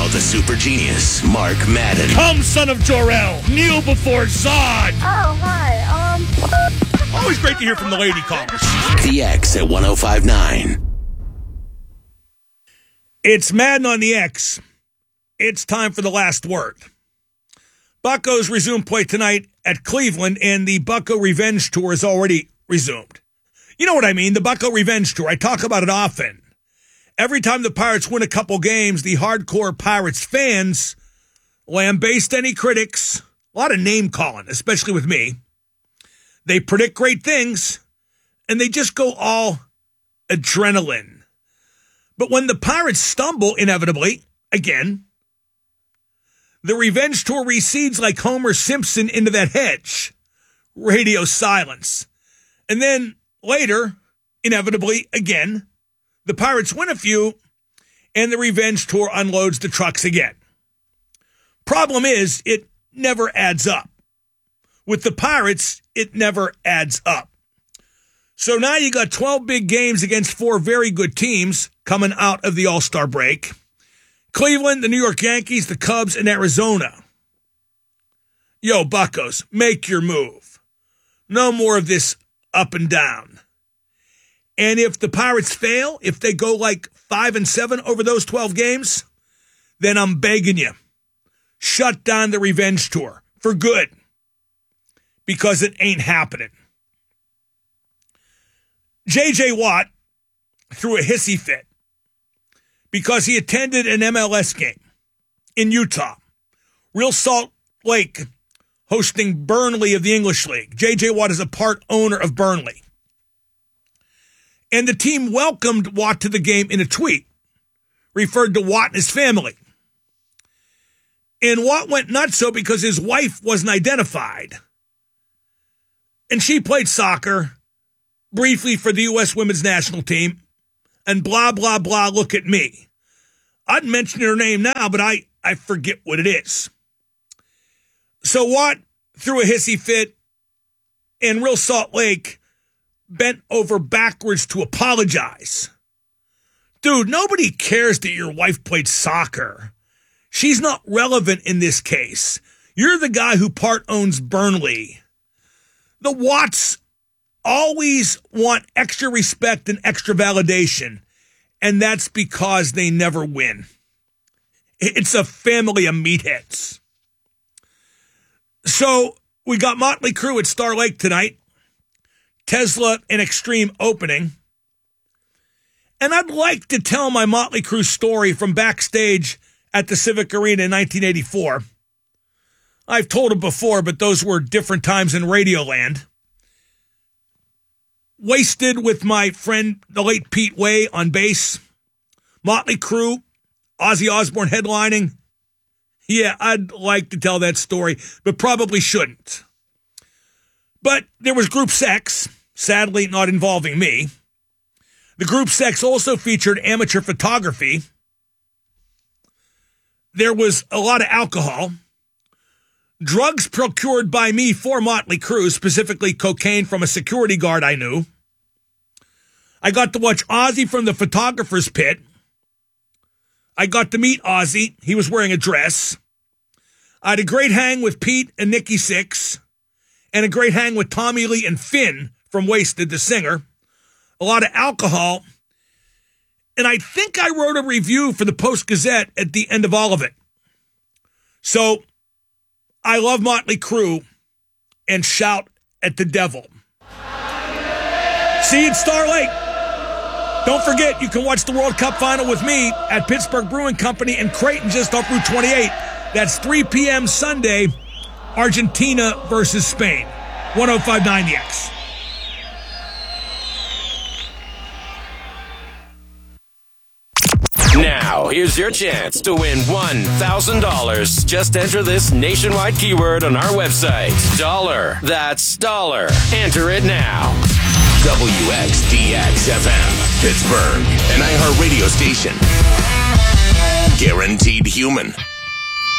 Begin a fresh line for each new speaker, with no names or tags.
the super genius, Mark Madden.
Come, son of Jor-El, kneel before Zod.
Oh, hi.
Always great to hear from the lady callers.
The X at 105.9.
It's Madden on the X. It's time for the last word. Buccos resume play tonight at Cleveland, and the Bucco Revenge Tour is already resumed. You know what I mean, the Bucco Revenge Tour. I talk about it often. Every time the Pirates win a couple games, the hardcore Pirates fans lambaste any critics. A lot of name-calling, especially with me. They predict great things, and they just go all adrenaline. But when the Pirates stumble, inevitably, again, the Revenge Tour recedes like Homer Simpson into that hedge. Radio silence. And then later, inevitably, again, the Pirates win a few, and the Revenge Tour unloads the trucks again. Problem is, it never adds up. With the Pirates, it never adds up. So now you got 12 big games against 4 very good teams coming out of the All-Star break. Cleveland, the New York Yankees, the Cubs, and Arizona. Yo, Buccos, make your move. No more of this up and down. And if the Pirates fail, if they go like 5-7 over those 12 games, then I'm begging you, shut down the Revenge Tour for good, because it ain't happening. J.J. Watt threw a hissy fit because he attended an MLS game in Utah. Real Salt Lake hosting Burnley of the English League. J.J. Watt is a part owner of Burnley. And the team welcomed Watt to the game in a tweet, referred to Watt and his family. And Watt went nutso because his wife wasn't identified. And she played soccer briefly for the U.S. women's national team, and blah, blah, blah, look at me. I'd mention her name now, but I forget what it is. So Watt threw a hissy fit, and Real Salt Lake bent over backwards to apologize. Dude, nobody cares that your wife played soccer. She's not relevant in this case. You're the guy who part owns Burnley. The Watts always want extra respect and extra validation, and that's because they never win. It's a family of meatheads. So we got Motley Crue at Star Lake tonight, Tesla and Extreme opening, and I'd like to tell my Motley Crue story from backstage at the Civic Arena in 1984. I've told it before, but those were different times in Radioland. Wasted with my friend, the late Pete Way, on bass. Motley Crue, Ozzy Osbourne headlining. Yeah, I'd like to tell that story, but probably shouldn't. But there was group sex, sadly not involving me. The group sex also featured amateur photography. There was a lot of alcohol. Drugs procured by me for Motley Crue, specifically cocaine from a security guard I knew. I got to watch Ozzy from the photographer's pit. I got to meet Ozzy. He was wearing a dress. I had a great hang with Pete and Nikki Sixx, and a great hang with Tommy Lee and Finn from Wasted, the singer. A lot of alcohol. And I think I wrote a review for the Post-Gazette at the end of all of it. So I love Motley Crue and shout at the devil. See you at Star Lake. Don't forget, you can watch the World Cup final with me at Pittsburgh Brewing Company in Creighton, just off Route 28. That's 3 p.m. Sunday, Argentina versus Spain. 105.9 The X.
Now, here's your chance to win $1,000. Just enter this nationwide keyword on our website. Dollar. That's dollar. Enter it now. WXDX-FM, Pittsburgh, an iHeartRadio station. Guaranteed human.